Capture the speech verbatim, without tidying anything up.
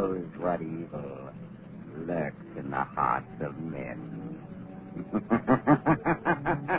knows what evil lurks in the hearts of men.